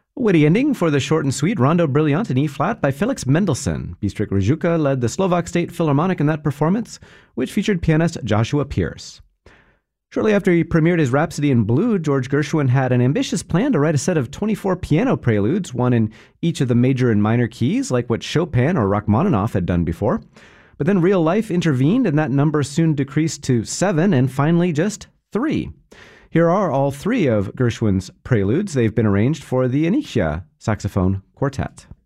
A witty ending for the short and sweet Rondo Brilliant in E-flat by Felix Mendelssohn. Bystrik Rajewka led the Slovak State Philharmonic in that performance, which featured pianist Joshua Pierce. Shortly after he premiered his Rhapsody in Blue, George Gershwin had an ambitious plan to write a set of 24 piano preludes, one in each of the major and minor keys, like what Chopin or Rachmaninoff had done before. But then real life intervened, and that number soon decreased to 7, and finally just 3. Here are all 3 of Gershwin's preludes. They've been arranged for the Anicia Saxophone Quartet.